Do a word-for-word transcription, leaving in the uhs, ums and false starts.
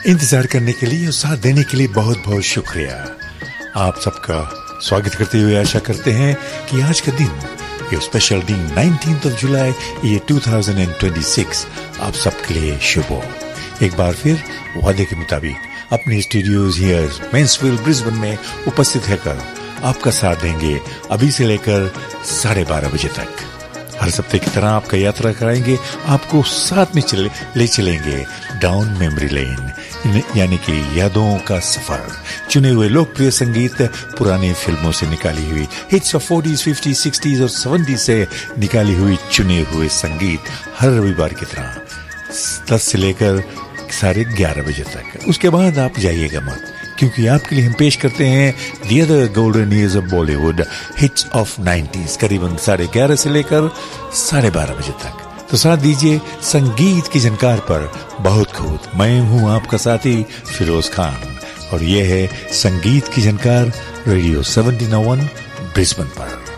इंतजार करने के लिए और साथ देने के लिए बहुत बहुत शुक्रिया। आप सबका स्वागत करते हुए आशा करते हैं कि आज का दिन, ये स्पेशल दिन नाइनटीन्थ ऑफ जुलाई ये टू थाउजेंड ट्वेंटी सिक्स आप सबके लिए शुभ हो। एक बार फिर वादे के मुताबिक अपने स्टूडियोज हियर मेंसविल ब्रिस्बेन में उपस्थित रहकर आपका साथ देंगे अभी से लेकर साढ़े बारह बजे तक। हर सप्ताह की तरह आपका यात्रा कराएंगे, आपको साथ में चले ले चलेंगे डाउन मेमोरी लेन, यानी कि यादों का सफर। चुने हुए लोकप्रिय संगीत, पुराने फिल्मों से निकाली हुई hits of forties, fifties, sixties और सेवेंटीज से निकाली हुई चुने हुए संगीत हर रविवार की तरह दस से लेकर साढ़े ग्यारह बजे तक। उसके बाद आप जाइएगा मत, क्योंकि आपके लिए हम पेश करते हैं the other golden years of Bollywood hits of nineties करीबन साढ़े ग्यारह से लेकर साढ़े बारह बजे तक। तो साथ दीजिए संगीत की झनकार पर बहुत खूब। मैं हूं आपका साथी फिरोज खान और ये है संगीत की झनकार रेडियो सेवनटीन ओ वन ब्रिस्बेन पर।